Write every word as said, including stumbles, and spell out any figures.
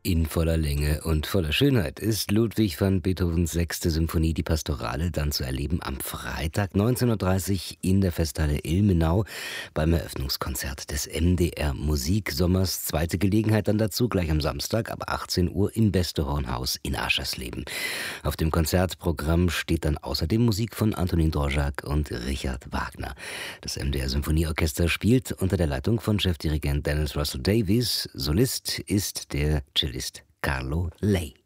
In voller Länge und voller Schönheit ist Ludwig van Beethovens sechste Symphonie, die Pastorale, dann zu erleben am Freitag neunzehn Uhr dreißig in der Festhalle Ilmenau beim Eröffnungskonzert des M D R Musiksommers. Zweite Gelegenheit dann dazu gleich am Samstag ab achtzehn Uhr im Beste-Hornhaus in Aschersleben. Auf dem Konzertprogramm steht dann außerdem Musik von Antonin Dvorak und Richard Wagner. Das M D R Symphonieorchester spielt unter der Leitung von Chefdirigent Dennis Russell Davies. Solist ist der Cellist Carlo Ley.